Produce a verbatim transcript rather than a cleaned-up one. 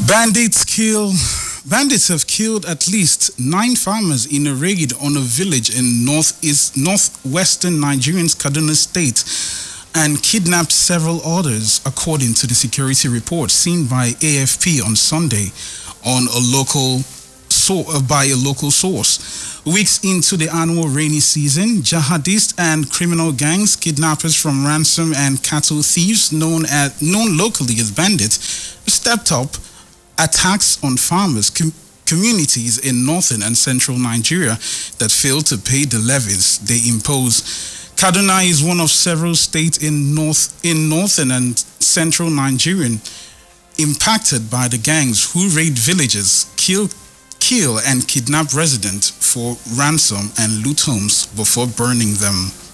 Bandits kill. Bandits have killed at least nine farmers in a raid on a village in northeast, northwestern Nigerian's Kaduna State and kidnapped several others, according to the security report seen by A F P on Sunday on a local so, uh, by a local source. Weeks into the annual rainy season, jihadist and criminal gangs, kidnappers from ransom and cattle thieves known as known locally as bandits, stepped up attacks on farmers, com- communities in northern and central Nigeria that failed to pay the levies they impose. Kaduna is one of several states in north in northern and central Nigeria impacted by the gangs who raid villages, kill, kill and kidnap residents for ransom and loot homes before burning them.